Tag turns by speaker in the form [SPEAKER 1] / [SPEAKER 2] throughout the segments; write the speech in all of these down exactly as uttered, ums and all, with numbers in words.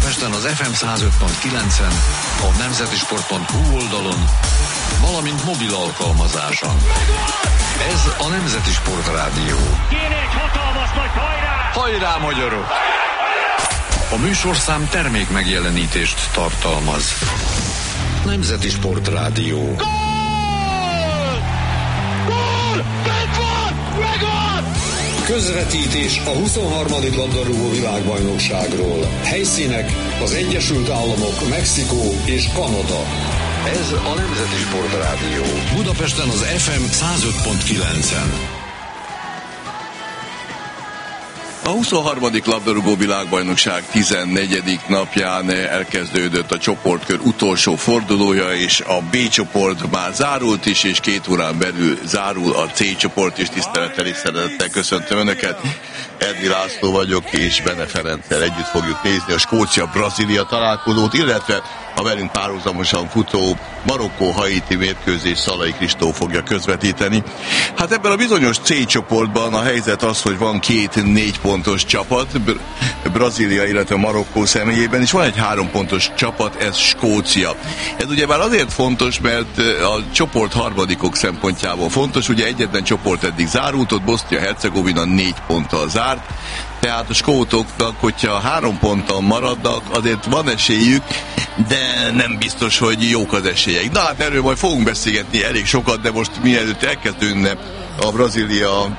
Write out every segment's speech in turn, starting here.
[SPEAKER 1] Budapesten az ef em száz öt pont kilencen, a nemzeti sport pont hu oldalon, valamint mobil alkalmazáson. Ez a Nemzeti Sport Rádió.
[SPEAKER 2] Kéne egy hatalmas nagy hajrá!
[SPEAKER 1] Hajrá, magyarok! A műsorszám termék megjelenítést tartalmaz. Nemzeti Sport Rádió.
[SPEAKER 2] Gól! Gól! Megvan! Megvan!
[SPEAKER 3] Közvetítés a huszonharmadik labdarúgó világbajnokságról. Helyszínek az Egyesült Államok, Mexikó és Kanada.
[SPEAKER 1] Ez a Nemzeti Sport Rádió. Budapesten az ef em száz öt pont kilencen.
[SPEAKER 4] A huszonharmadik labdarúgó világbajnokság tizennegyedik napján elkezdődött a csoportkör utolsó fordulója, és a B csoport már zárult is, és két órán belül zárul a C csoport is. Tisztelettel és szeretettel köszöntöm Önöket. Eddi László vagyok, és Bene Ferenccel együtt fogjuk nézni a Skócia-Brazília találkozót, illetve a velünk párhuzamosan futó Marokkó-Haiti mérkőzés Szalai Kristóf fogja közvetíteni. Hát ebben a bizonyos C csoportban a helyzet az, hogy van két négy pontos csapat, Br- Brazília, illetve Marokkó személyében, és van egy három pontos csapat, ez Skócia. Ez ugye már azért fontos, mert a csoport harmadikok szempontjából fontos, ugye egyetlen csoport eddig zárult, ott Bosznia-Hercegovina négy ponttal zárt, tehát a skótoknak, hogyha három ponttal maradnak, azért van esélyük, de nem biztos, hogy jók az esélyek. Na hát erről majd fogunk beszélgetni elég sokat, de most mielőtt elkezdődne a Brazília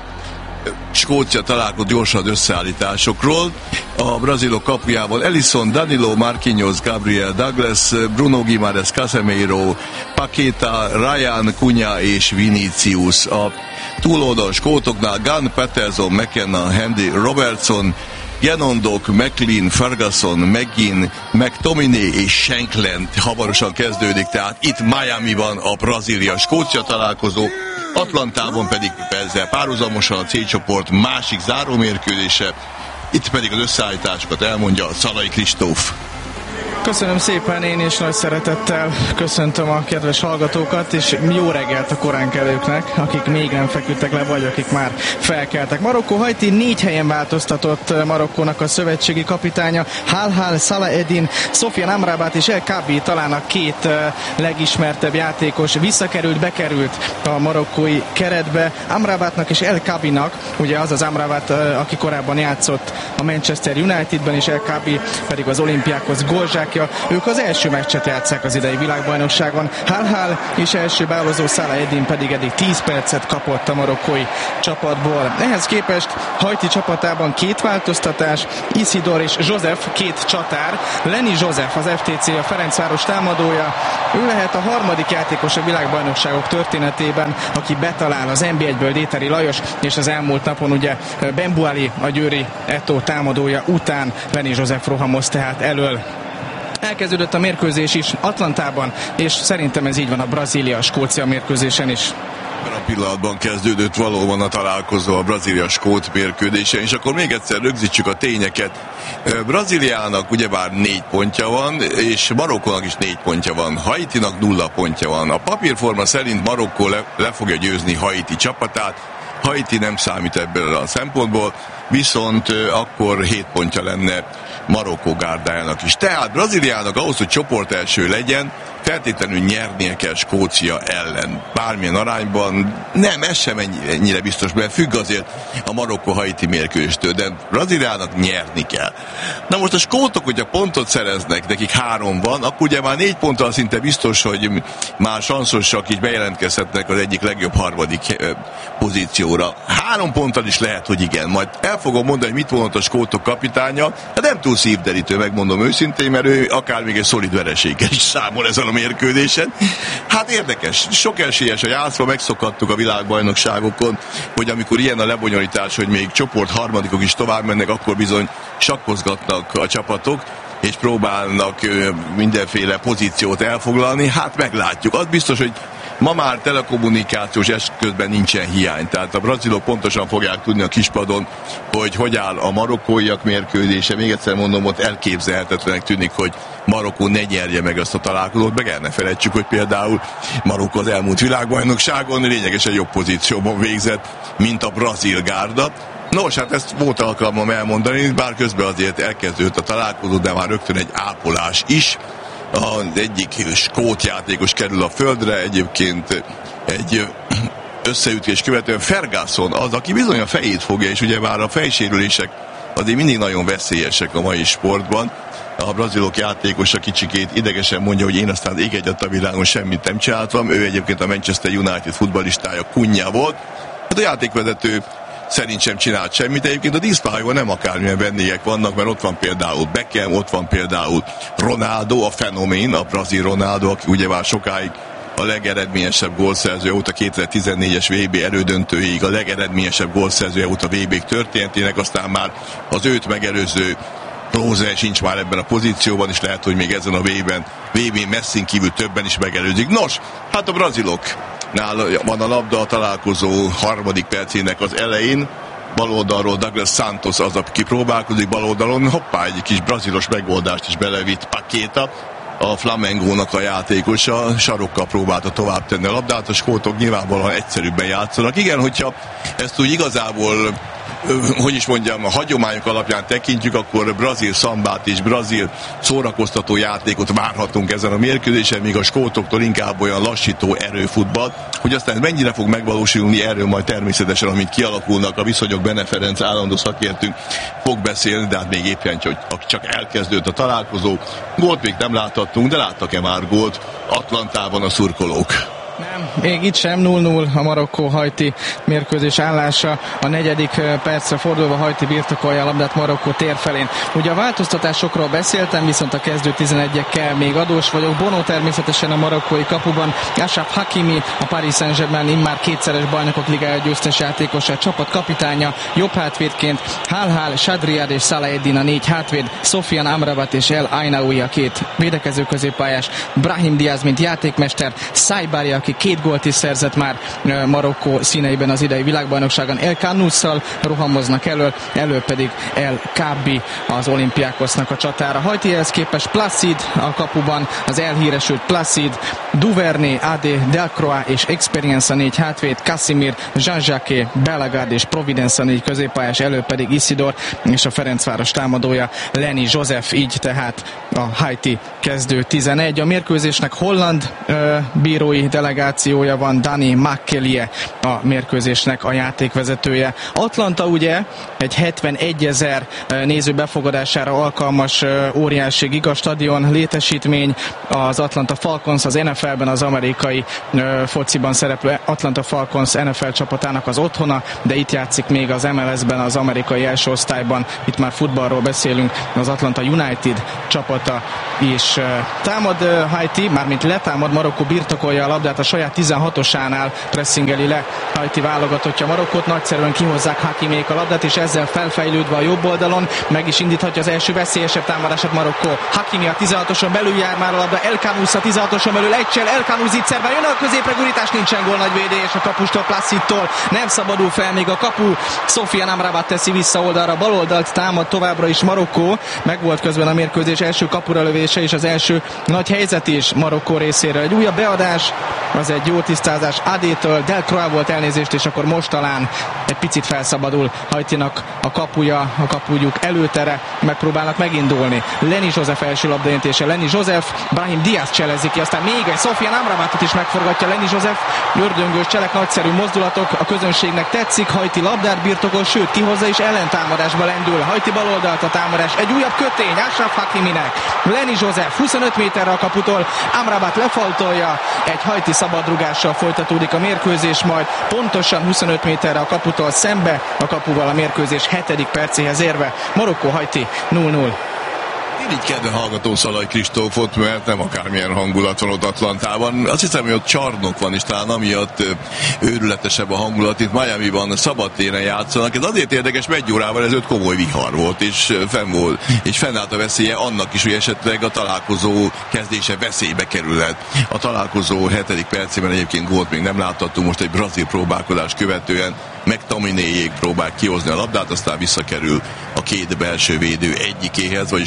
[SPEAKER 4] Skócia találkozó gyorsan összeállításokról. A brazilok kapujában Ellison, Danilo, Marquinhos, Gabriel Douglas, Bruno Guimaraes, Casemiro, Paqueta, Ryan, Cunha és Vinicius. A túloldal skótoknál Gunn, Peterson, McKenna, Handy, Robertson, Genondok, McLean, Ferguson, McGinn, McTominay és Shankland hamarosan kezdődik, tehát itt Miamiban a Brazília-Skócia találkozó, Atlantában pedig ezzel párhuzamosan a C csoport másik zárómérkőzése, itt pedig az összeállításokat elmondja Szalai Kristóf.
[SPEAKER 5] Köszönöm szépen, én is nagy szeretettel köszöntöm a kedves hallgatókat, és jó reggelt a koránkelőknek, akik még nem feküdtek le, vagy akik már felkeltek. Marokkó-Haiti négy helyen változtatott Marokkónak a szövetségi kapitánya, Hal-Hal, Salah Eddin, Sofiane Amrabat és El Kaabi, talán a két legismertebb játékos visszakerült, bekerült a marokkói keretbe. Amrabatnak és El Kaabinak, ugye az az Amrabat, aki korábban játszott a Manchester Unitedben, és El Kaabi pedig az Olympiakos Golzsák. Ők az első meccset játsszák az idei világbajnokságon. Hal-Hal és első beállozó Salah Eddin pedig eddig tíz percet kapott a marokkói csapatból. Ehhez képest Haiti csapatában két változtatás, Isidore és Joseph, két csatár. Lenny Joseph, az ef té cé a Ferencváros támadója. Ő lehet a harmadik játékos a világbajnokságok történetében, aki betalál az en bé egyből Déteri Lajos, és az elmúlt napon ugye Ben Buali, a győri Eto támadója után Lenny Joseph rohamoz tehát elől. Elkezdődött a mérkőzés is Atlantában, és szerintem ez így van a Brazília-Skócia mérkőzésen is.
[SPEAKER 4] Ebben a pillanatban kezdődött valóban a találkozó a Brazília-Skót mérkőzésen, és akkor még egyszer rögzítsük a tényeket. Brazíliának ugyebár négy pontja van, és Marokkónak is négy pontja van, Haitinak nulla pontja van. A papírforma szerint Marokkó le, le fogja győzni Haiti csapatát, Haiti nem számít ebből a szempontból, viszont akkor hét pontja lenne Marokkó gárdájának is. Tehát Brazíliának ahhoz, hogy csoport első legyen, feltétlenül nyernie kell Skócia ellen. Bármilyen arányban, nem, ez sem ennyire biztos, mert függ azért a Marokkó-Haiti mérkőzéstől, de Brazíliának nyerni kell. Na most a skótok, hogyha pontot szereznek, nekik három van, akkor ugye már négy ponttal szinte biztos, hogy már sanszosak is bejelentkezhetnek az egyik legjobb harmadik pozícióra. Három ponttal is lehet, hogy igen. Majd el fogom mondani, hogy mit mondott a skótok kapitánya, hát nem túl szívderítő, megmondom őszintén, mert ő akár még egy szolid vereséggel is számol ezen a mérkőzésen. Hát érdekes, sok esélyes a játszva, megszokhattuk a világbajnokságokon, hogy amikor ilyen a lebonyolítás, hogy még csoport harmadikok is tovább mennek, akkor bizony sakkozgatnak a csapatok, és próbálnak mindenféle pozíciót elfoglalni. Hát meglátjuk. Az biztos, hogy ma már telekommunikációs eszközben nincsen hiány. Tehát a brazilok pontosan fogják tudni a kispadon, hogy hogy áll a marokkóiak mérkőzése. Még egyszer mondom, ott elképzelhetetlenek tűnik, hogy Marokkó ne nyerje meg azt a találkozót. Meg el ne felejtsük, hogy például Marokkó az elmúlt világbajnokságon lényegesen jobb pozícióban végzett, mint a brazil gárda. Nos, hát ezt volt alkalmam elmondani, bár közben azért elkezdődött a találkozó, de már rögtön egy ápolás is. Az egyik skót játékos kerül a földre, egyébként egy összeütés követően Ferguson az, aki bizony a fejét fogja, és ugye már a fejsérülések azért mindig nagyon veszélyesek a mai sportban. A brazilok játékosa kicsikét idegesen mondja, hogy én aztán ég egyet a világon semmit nem csináltam. Ő egyébként a Manchester United futballistája, Cunha volt. Hát a játékvezető szerint sem csinált semmit. Egyébként a díszpályában nem akármilyen vendégek vannak, mert ott van például Beckham, ott van például Ronaldo, a fenomén, a brazil Ronaldo, aki ugye már sokáig a legeredményesebb gólszerzője volt a kétezer-tizennégyes vé bé elődöntőig, a legeredményesebb gólszerzője volt a vé bék történetének, aztán már az őt megelőző Klose sincs már ebben a pozícióban, és lehet, hogy még ezen a vé bén, vé bén Messin kívül többen is megelőzik. Nos, hát a braziloknál van a labda a találkozó harmadik percének az elején. Baloldalról Douglas Santos az, aki próbálkozik, baloldalon hoppá, egy kis brazilos megoldást is belevitt Paqueta, a Flamengónak a játékosa, sarokkal próbálta tovább tenni a labdát, a skótok nyilvánvalóan egyszerűbben játszanak. Igen, hogyha ezt úgy igazából, hogy is mondjam, a hagyományok alapján tekintjük, akkor brazil szambát és brazil szórakoztató játékot várhatunk ezen a mérkőzésen, míg a skótoktól inkább olyan lassító erőfutball, hogy aztán mennyire fog megvalósulni, erről majd természetesen, amint kialakulnak a viszonyok, Bene Ferenc állandó szakértünk fog beszélni, de hát még éppen, hogy csak elkezdődött a találkozó. Gólt még nem láthattunk, de láttak-e már gólt Atlantában a szurkolók?
[SPEAKER 5] Nem, még itt sem. null null a Marokkó-Haiti mérkőzés állása. A negyedik percre fordulva Haiti birtokolja a labdát Marokkó tér felén. Ugye a változtatásokról beszéltem, viszont a kezdő tizenegyekkel még adós vagyok. Bono természetesen a marokkói kapuban, Achraf Hakimi, a Paris Saint-Germain immár kétszeres bajnokok ligája győztes játékosa, csapat kapitánya, jobb hátvédként Hal-Hal, Shadriad és Salaheddin a négy hátvéd, Sofian Amrabat és El Ainaoui a két védekező középpályás, Brahim Diaz mint játékmester, Saibari, aki két gólt is szerzett már Marokkó színeiben az idei világbajnokságon, El Kanusszal rohamoznak elől, elő pedig El Kabi az Olympiakosznak a csatára. Haitihez képest Placid a kapuban, az elhíresült Placid, Duvernay, Adé, Delcroix és Experience a négy hátvéd, Casimir, Jean-Jacques, Bellegarde és Providence a négy középpályás, elő pedig Isidor és a Ferencváros támadója Lenny Joseph, így tehát a Haiti kezdő tizenegy. A mérkőzésnek holland uh, bírói delegációja van, Dani Makkelie a mérkőzésnek a játékvezetője. Atlanta ugye egy hetvenegyezer néző befogadására alkalmas óriási gigastadion, létesítmény, az Atlanta Falcons az en ef el-ben az amerikai fociban szereplő Atlanta Falcons en ef el csapatának az otthona, de itt játszik még az em el es-ben az amerikai első osztályban, itt már futballról beszélünk, az Atlanta United csapata is támad Haiti, mármint letámad, Marokkó birtokolja a labdát a saját tizenhatosánál, pressingeli le Haiti válogatottja Marokkót, nagyszerűen kihozzák Hakimék a labdát, és ezzel felfejlődve a jobb oldalon meg is indíthatja az első veszélyesebb támadását Marokkó. Hakimi a tizenhatoson belül jár már a labda, El Kanous a tizenhatoson belül egysel, El Kanous itt szerben jön a középre, gurítás, nincsen gól, nagy védés a kapustól, Placidtól, nem szabadul fel még a kapu, Sofian Amrabat teszi vissza oldalra, baloldalt támad továbbra is Marokkó, meg volt közben a mérkőzés első kapura lövése és az első nagy helyzet is Marokkó részéről. Egy újabb beadás, az egy jó tisztázás Adétől, Delcroix volt, elnézést, és akkor most talán egy picit felszabadul Haitinak a kapuja, a kapujuk előtere, megpróbálnak megindulni. Lenny Joseph első labdaöntése, Lenny Joseph, Brahim Diaz cselezi ki, aztán még egy Sofian Amrabatot is megforgatja Lenny Joseph, ördöngős cselek, nagyszerű mozdulatok, a közönségnek tetszik, Haiti labdát birtokol, sőt kihozza is ellentámadásba lendül. Haiti baloldalt a támadás, egy újabb kötény Achraf Hakiminek, Lenny Joseph huszonöt méterre a kaputól, Amrabat lefaltolja, egy Haiti szabadrugással folytatódik a mérkőzés, majd pontosan huszonöt méterre a kaputól szembe, a kapuval a mérkőzés hetedik percéhez érve. Marokkó-Haiti null null.
[SPEAKER 4] Én így kedve hallgató Szalai Kristófot, mert nem akármilyen hangulat van ott Atlantában. Azt hiszem, hogy ott csarnok van, és talán amiatt őrületesebb a hangulat. Itt Miamiban szabadtéren játszanak. Ez azért érdekes, mert egy órával ezelőtt komoly vihar volt, és fenn volt, és fennállt a veszélye annak is, hogy esetleg a találkozó kezdése veszélybe kerülhet. A találkozó hetedik percében egyébként gólt még nem láthattunk, most egy brazil próbálkozás követően McTominayék próbál kihozni a labdát, aztán visszakerül a két belső védő egyikéhez, vagyis a skótok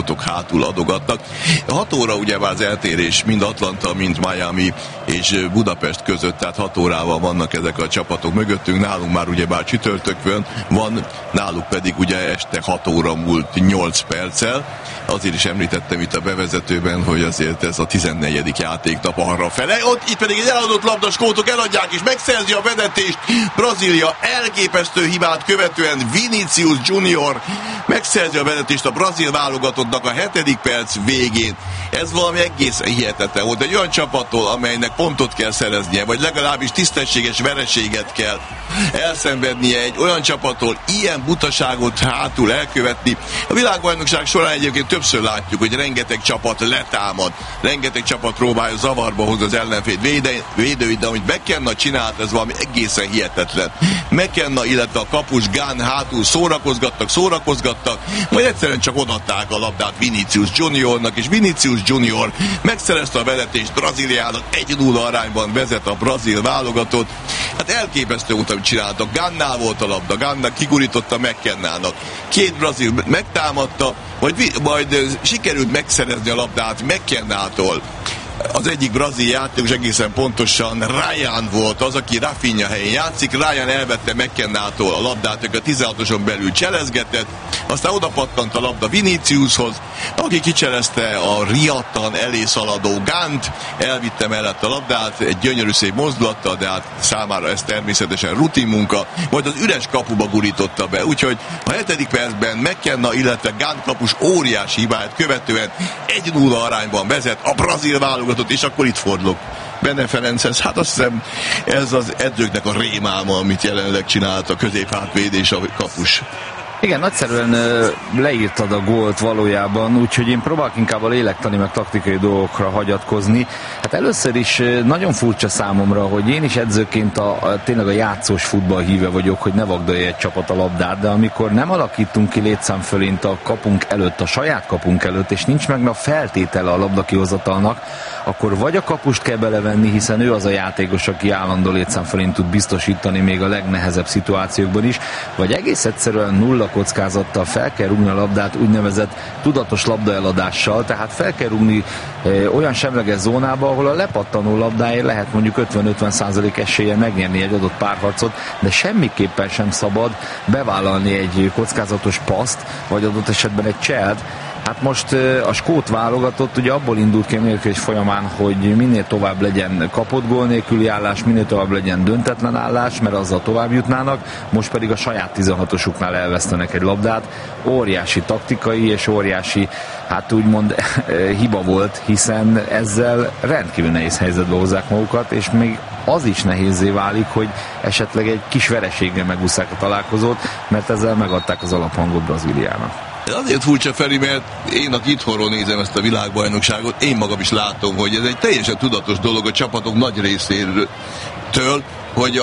[SPEAKER 4] csapatok hátul adogatnak. hat óra ugye már az eltérés mind Atlanta, mind Miami és Budapest között, tehát hat órával vannak ezek a csapatok mögöttünk, nálunk már ugye bár csütörtökön van, náluk pedig ugye este hat óra múlt nyolc perccel. Azért is említettem itt a bevezetőben, hogy azért ez a tizennegyedik játéknap arra fele. Ott itt pedig egy eladott labda, skótok eladják és megszerzi a vezetést. Brazília elképesztő hibát követően Vinicius Junior megszerzi a vezetést a brazil válogatottnak a hetedik perc végén. Ez valami egészen hihetetlen volt. Egy olyan csapattól, amelynek pontot kell szereznie, vagy legalábbis tisztességes vereséget kell elszenvednie, egy olyan csapattól ilyen butaságot hátul elkövetni. A világbajnokság során egyébként többször látjuk, hogy rengeteg csapat letámad, rengeteg csapat próbálja zavarba hozni az ellenfél védőit, de amit McKenna csinált, ez valami egészen hihetetlen. McKenna, illetve a kapus Gunn hátul szórakozgattak, szórakozgattak, majd egyszerűen csak odaadták a labdát Vinicius Juniornak, és Vinicius Junior megszerezte a vezetést Brazíliának, egy nulla arányban vezet a brazil válogatott. Hát elképesztő volt, amit csináltak. Gunnál volt a labda, Gunnak kigurította McKennának. Két brazil megtámadta, majd, majd sikerült megszerezni a labdát McKennától. Az egyik brazil játékos egészen pontosan Ryan volt az, aki Rafinha helyén játszik. Ryan elvette McKennától a labdát, aki a tizenhatoson belül cselezgetett, aztán oda pattant a labda Viniciushoz, aki kicselezte a riadtan elé szaladó Gunnt, elvitte mellett a labdát egy gyönyörű szép mozdulattal, de hát számára ez természetesen rutin munka, majd az üres kapuba gurította be, úgyhogy a hetedik percben McKenna, illetve Gunn kapus óriási hibáját követően egy nulla arányban vezet a brazil válogatott, és akkor itt fordulok Bene Ferenchez. Hát azt hiszem, ez az edzőknek a rémálma, amit jelenleg csinált a középhátvéd és a kapus.
[SPEAKER 6] Igen, nagyszerűen leírtad a gólt valójában, úgyhogy én próbálok inkább a lélektani meg taktikai dolgokra hagyatkozni. Hát először is nagyon furcsa számomra, hogy én is edzőként a, a, tényleg a játszós futball híve vagyok, hogy ne vagdalja egy csapat a labdát, de amikor nem alakítunk ki létszám fölint a kapunk előtt, a saját kapunk előtt, és nincs meg a feltétele a labda kihozatalnak, akkor vagy a kapust kell belevenni, hiszen ő az a játékos, aki állandó létszám fölint tud biztosítani még a legnehezebb szituációkban is, vagy egész egyszerűen nulla kockázattal fel kell rúgni a labdát úgynevezett tudatos labdaeladással, tehát fel kell rúgni e, olyan semleges zónába, ahol a lepattanó labdáért lehet mondjuk ötven-ötven százalék eséllyel megnyerni egy adott párharcot, de semmiképpen sem szabad bevállalni egy kockázatos paszt, vagy adott esetben egy cselt. Hát most a skót válogatott ugye abból indult ki a mérkőzés folyamán, hogy minél tovább legyen kapott gól nélküli állás, minél tovább legyen döntetlen állás, mert azzal tovább jutnának, most pedig a saját tizenhatosuknál elvesztenek egy labdát. Óriási taktikai és óriási, hát úgymond hiba volt, hiszen ezzel rendkívül nehéz helyzetbe hozzák magukat, és még az is nehézzé válik, hogy esetleg egy kis vereséggel megúszák a találkozót, mert ezzel megadták az alaphangot Brazíliának.
[SPEAKER 4] Azért furcsa, Feri, mert én, aki itthonról nézem ezt a világbajnokságot, én magam is látom, hogy ez egy teljesen tudatos dolog a csapatok nagy részéről, hogy